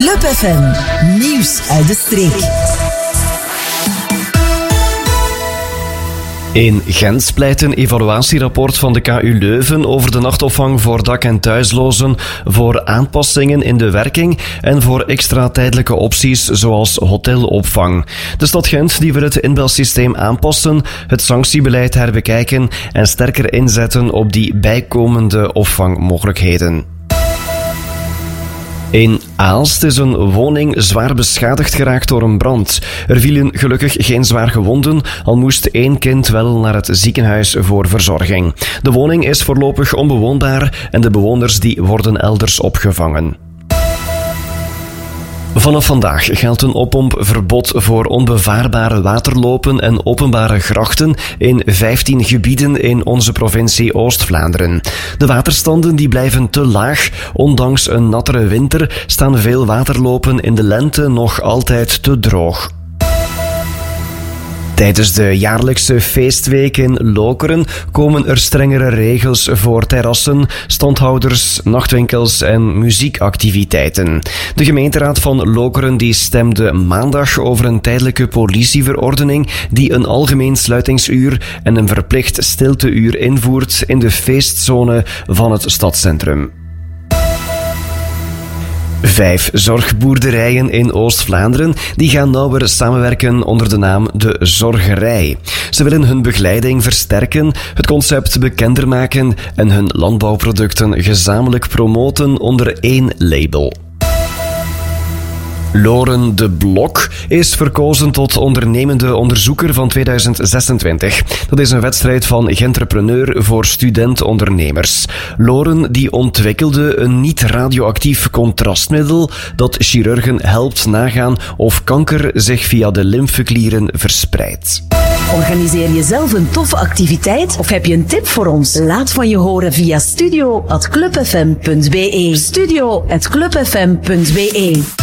Club FM. Nieuws uit de streek. In Gent pleit een evaluatierapport van de KU Leuven over de nachtopvang voor dak- en thuislozen voor aanpassingen in de werking en voor extra tijdelijke opties zoals hotelopvang. De stad Gent die wil het inbelsysteem aanpassen, het sanctiebeleid herbekijken en sterker inzetten op die bijkomende opvangmogelijkheden. In Aalst is een woning zwaar beschadigd geraakt door een brand. Er vielen gelukkig geen zwaar gewonden, al moest 1 kind wel naar het ziekenhuis voor verzorging. De woning is voorlopig onbewoonbaar en de bewoners die worden elders opgevangen. Vanaf vandaag geldt een oppompverbod voor onbevaarbare waterlopen en openbare grachten in 15 gebieden in onze provincie Oost-Vlaanderen. De waterstanden die blijven te laag. Ondanks een nattere winter staan veel waterlopen in de lente nog altijd te droog. Tijdens de jaarlijkse feestweek in Lokeren komen er strengere regels voor terrassen, standhouders, nachtwinkels en muziekactiviteiten. De gemeenteraad van Lokeren die stemde maandag over een tijdelijke politieverordening die een algemeen sluitingsuur en een verplicht stilteuur invoert in de feestzone van het stadscentrum. 5 zorgboerderijen in Oost-Vlaanderen die gaan nauwer samenwerken onder de naam De Zorgerij. Ze willen hun begeleiding versterken, het concept bekender maken en hun landbouwproducten gezamenlijk promoten onder 1 label. Loren de Blok is verkozen tot ondernemende onderzoeker van 2026. Dat is een wedstrijd van Gentrepreneur voor student-ondernemers. Loren die ontwikkelde een niet-radioactief contrastmiddel dat chirurgen helpt nagaan of kanker zich via de lymfeklieren verspreidt. Organiseer je zelf een toffe activiteit of heb je een tip voor ons? Laat van je horen via studio@clubfm.be. studio@clubfm.be